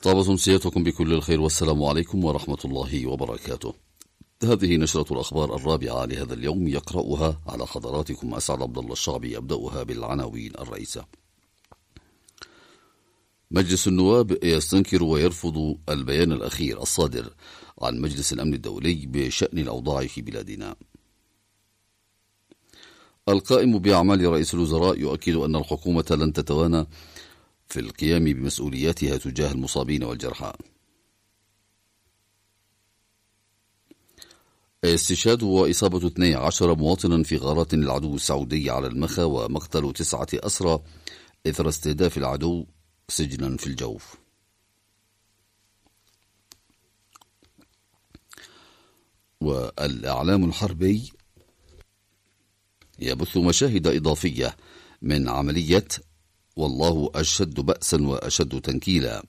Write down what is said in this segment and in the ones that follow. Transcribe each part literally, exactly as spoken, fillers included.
طابت أمسيتكم بكل الخير والسلام عليكم ورحمة الله وبركاته. هذه نشرة الأخبار الرابعة لهذا اليوم، يقرأها على حضراتكم أسعد عبد الله الشعبي. أبدأها بالعناوين الرئيسة. مجلس النواب يستنكر ويرفض البيان الأخير الصادر عن مجلس الأمن الدولي بشأن الأوضاع في بلادنا. القائم بأعمال رئيس الوزراء يؤكد أن الحكومة لن تتوانى في القيام بمسؤولياتها تجاه المصابين والجرحى. استشهاد وإصابة اثني عشر مواطنا في غارات العدو السعودي على المخا، ومقتل تسعة أسرى إثر استهداف العدو سجنا في الجوف. والإعلام الحربي يبث مشاهد إضافية من عملية والله أشد بأسا وأشد تنكيلا.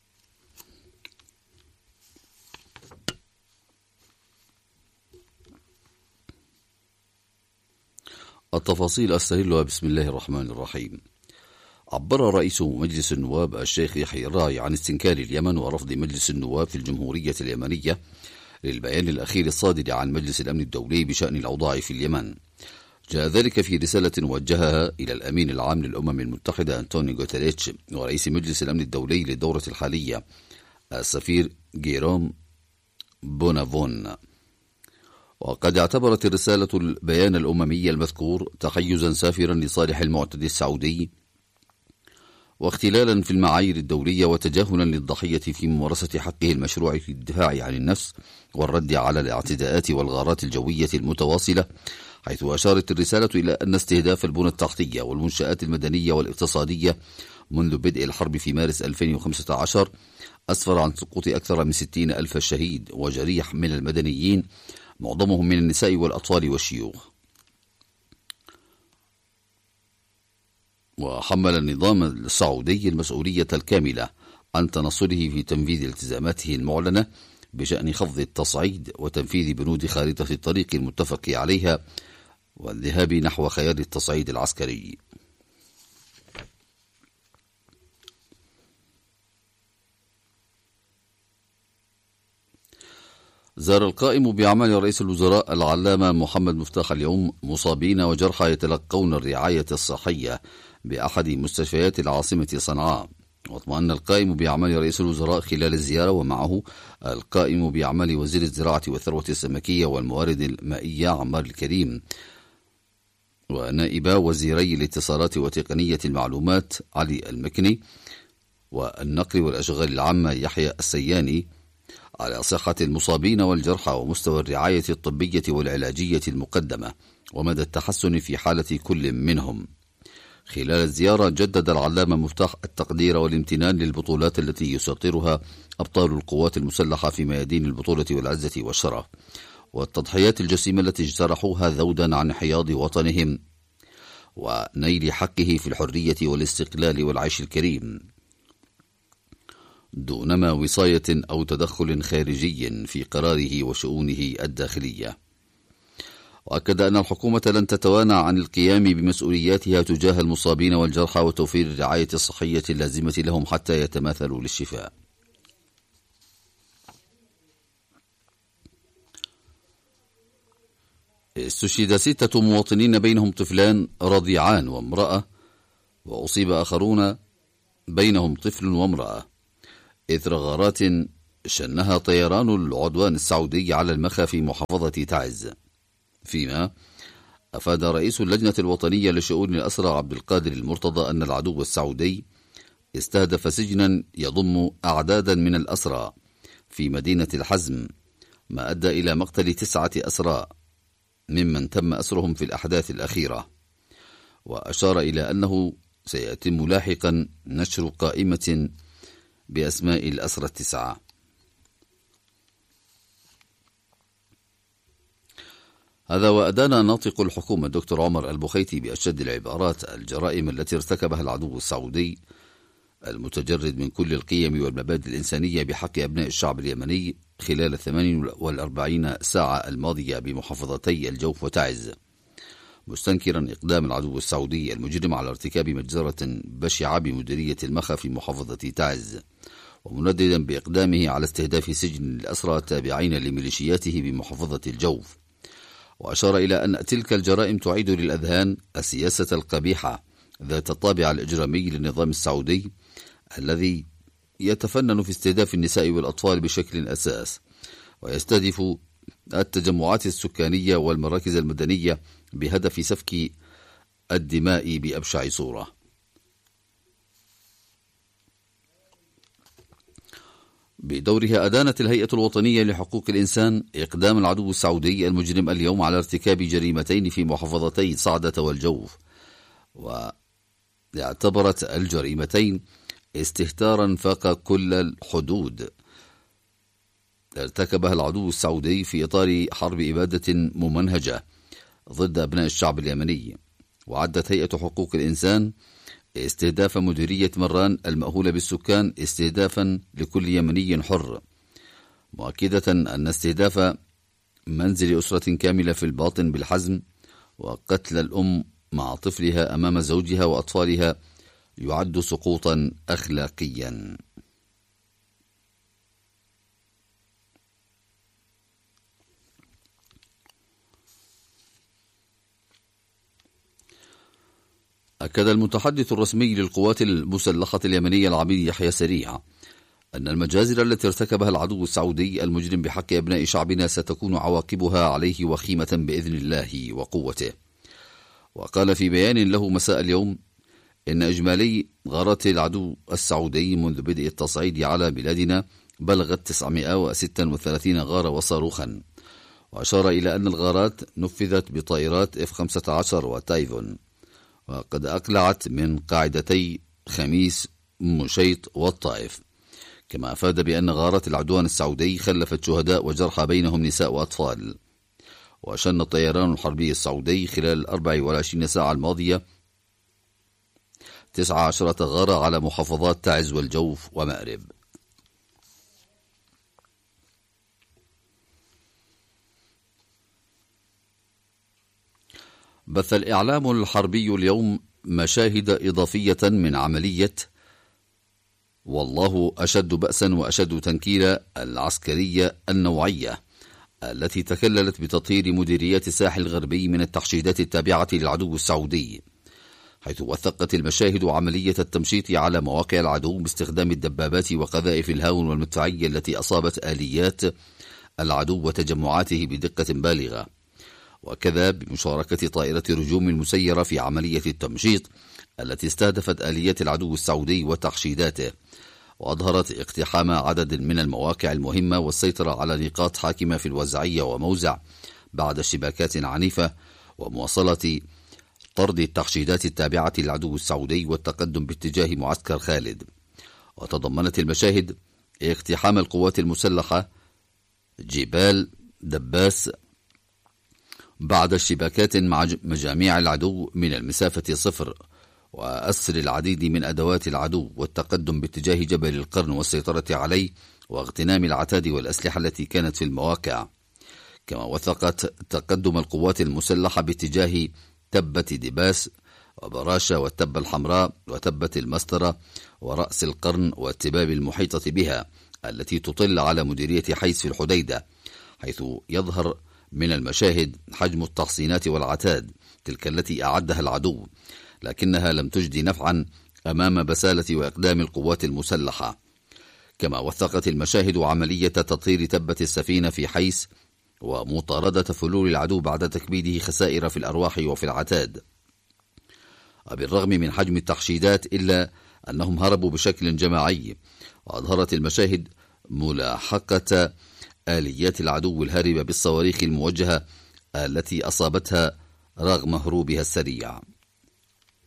التفاصيل أستهلها بسم الله الرحمن الرحيم. عبر رئيس مجلس النواب الشيخ يحيى الراعي عن استنكار اليمن ورفض مجلس النواب في الجمهورية اليمنية للبيان الأخير الصادر عن مجلس الأمن الدولي بشأن الأوضاع في اليمن. جاء ذلك في رسالة وجهها إلى الأمين العام للأمم المتحدة أنطونيو غوتيريتش ورئيس مجلس الأمن الدولي للدورة الحالية السفير جيروم بونافون. وقد اعتبرت الرسالة البيان الأممي المذكور تحيزا سافرا لصالح المعتدي السعودي واختلالا في المعايير الدولية وتجاهلا للضحية في ممارسة حقه المشروع في الدفاع عن النفس والرد على الاعتداءات والغارات الجوية المتواصلة، حيث أشارت الرسالة إلى أن استهداف البنى التحتية والمنشآت المدنية والاقتصادية منذ بدء الحرب في مارس ألفين وخمسة عشر أسفر عن سقوط أكثر من ستين ألف شهيد وجريح من المدنيين، معظمهم من النساء والأطفال والشيوخ. وحمل النظام السعودي المسؤولية الكاملة عن تنصله في تنفيذ التزاماته المعلنة بشأن خفض التصعيد وتنفيذ بنود خارطة الطريق المتفق عليها والذهاب نحو خيار التصعيد العسكري. زار القائم بأعمال رئيس الوزراء العلامة محمد مفتاح اليوم مصابين وجرحى يتلقون الرعاية الصحية بأحد مستشفيات العاصمة صنعاء. واطمأن القائم بأعمال رئيس الوزراء خلال الزيارة ومعه القائم بأعمال وزير الزراعة والثروة السمكية والموارد المائية عمار الكريم ونائبا وزيري الاتصالات وتقنية المعلومات علي المكني والنقل والأشغال العامة يحيى السياني على صحة المصابين والجرحى ومستوى الرعاية الطبية والعلاجية المقدمة ومدى التحسن في حالة كل منهم. خلال الزيارة جدد العلامة مفتاح التقدير والامتنان للبطولات التي يسطرها أبطال القوات المسلحة في ميادين البطولة والعزة والشرف والتضحيات الجسيمة التي اجترحوها ذودا عن حياض وطنهم ونيل حقه في الحرية والاستقلال والعيش الكريم دونما وصاية أو تدخل خارجي في قراره وشؤونه الداخلية. وأكد أن الحكومة لن تتوانى عن القيام بمسؤولياتها تجاه المصابين والجرحى وتوفير الرعاية الصحية اللازمة لهم حتى يتماثلوا للشفاء. استشهد ستة مواطنين بينهم طفلان رضيعان وامرأة، وأصيب آخرون بينهم طفل وامرأة إثر غارات شنها طيران العدوان السعودي على المخا في محافظة تعز. فيما أفاد رئيس اللجنة الوطنية لشؤون الأسرى عبد القادر المرتضى أن العدو السعودي استهدف سجنا يضم أعدادا من الأسرى في مدينة الحزم، ما أدى إلى مقتل تسعة أسرى ممن تم أسرهم في الأحداث الأخيرة. وأشار إلى أنه سيتم لاحقا نشر قائمة بأسماء الأسرى التسعة. هذا وأدان ناطق الحكومة دكتور عمر البخيتي بأشد العبارات الجرائم التي ارتكبها العدو السعودي المتجرد من كل القيم والمبادئ الإنسانية بحق أبناء الشعب اليمني خلال الثمان والأربعين ساعة الماضية بمحافظتي الجوف وتعز، مستنكرا إقدام العدو السعودي المجرم على ارتكاب مجزرة بشعة بمديرية المخا في محافظة تعز، ومنددا بإقدامه على استهداف سجن الأسرى التابعين لميليشياته بمحافظة الجوف. وأشار إلى أن تلك الجرائم تعيد للأذهان السياسة القبيحة ذات الطابع الإجرامي للنظام السعودي الذي يتفنن في استهداف النساء والأطفال بشكل أساس، ويستهدف التجمعات السكانية والمراكز المدنية بهدف سفك الدماء بأبشع صورة. بدورها أدانت الهيئة الوطنية لحقوق الإنسان إقدام العدو السعودي المجرم اليوم على ارتكاب جريمتين في محافظتي صعدة والجوف، واعتبرت الجريمتين استهتارا فاق كل الحدود ارتكبها العدو السعودي في إطار حرب إبادة ممنهجة ضد أبناء الشعب اليمني. وعدت هيئة حقوق الإنسان استهداف مديرية مران المأهولة بالسكان استهدافا لكل يمني حر، مؤكدة أن استهداف منزل أسرة كاملة في الباطن بالحزم وقتل الأم مع طفلها أمام زوجها وأطفالها يعد سقوطا أخلاقيا. أكد المتحدث الرسمي للقوات المسلحة اليمنية العميد يحيى سريع أن المجازر التي ارتكبها العدو السعودي المجرم بحق أبناء شعبنا ستكون عواقبها عليه وخيمة بإذن الله وقوته. وقال في بيان له مساء اليوم إن إجمالي غارات العدو السعودي منذ بدء التصعيد على بلادنا بلغت تسعمائة وستة وثلاثين غارة وصاروخا، وأشار إلى أن الغارات نفذت بطائرات إف خمسة عشر وتايفون، وقد أقلعت من قاعدتي خميس مشيط والطائف. كما أفاد بأن غارات العدوان السعودي خلفت شهداء وجرحى بينهم نساء وأطفال. وشن الطيران الحربي السعودي خلال الأربع والعشرين ساعة الماضية تسعة عشرة غارة على محافظات تعز والجوف ومأرب. بث الإعلام الحربي اليوم مشاهد إضافية من عملية والله أشد بأسا وأشد تنكيلا العسكرية النوعية التي تكللت بتطهير مديريات الساحل الغربي من التحشيدات التابعة للعدو السعودي، حيث وثقت المشاهد عملية التمشيط على مواقع العدو باستخدام الدبابات وقذائف الهاون والمدفعية التي أصابت آليات العدو وتجمعاته بدقة بالغة، وكذا بمشاركة طائرة رجوم مسيرة في عملية التمشيط التي استهدفت آليات العدو السعودي وتحشيداته، وأظهرت اقتحام عدد من المواقع المهمة والسيطرة على نقاط حاكمة في الوزعية وموزع بعد اشتباكات عنيفة، ومواصلة طرد التحشيدات التابعة للعدو السعودي والتقدم باتجاه معسكر خالد. وتضمنت المشاهد اقتحام القوات المسلحة جبال دباس بعد اشتباكات مع مجاميع العدو من المسافة صفر، وأسر العديد من أدوات العدو والتقدم باتجاه جبل القرن والسيطرة عليه واغتنام العتاد والأسلحة التي كانت في المواقع. كما وثقت تقدم القوات المسلحة باتجاه تبة دباس وبراشة والتبة الحمراء وتبة المسترة ورأس القرن والتباب المحيطة بها التي تطل على مديرية حيس في الحديدة، حيث يظهر من المشاهد حجم التحصينات والعتاد تلك التي أعدها العدو، لكنها لم تجدي نفعا أمام بسالة وإقدام القوات المسلحة. كما وثقت المشاهد عملية تطهير تبة السفينة في حيس ومطاردة فلول العدو بعد تكبيده خسائر في الأرواح وفي العتاد. وبالرغم من حجم التحشيدات إلا أنهم هربوا بشكل جماعي، وأظهرت المشاهد ملاحقة آليات العدو الهاربة بالصواريخ الموجهة التي أصابتها رغم هروبها السريع.